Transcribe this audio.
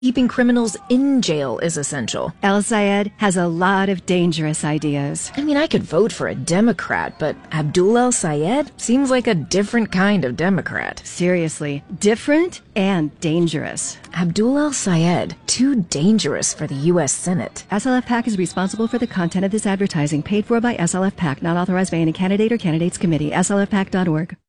Keeping criminals in jail is essential. El Sayed has a lot of dangerous ideas. I mean, I could vote for a Democrat, but Abdul El Sayed seems like a different kind of Democrat. Seriously, different and dangerous. Abdul El Sayed, too dangerous for the U.S. Senate. SLF PAC is responsible for the content of this advertising, paid for by SLF PAC, not authorized by any candidate or candidates committee. SLFPAC.org.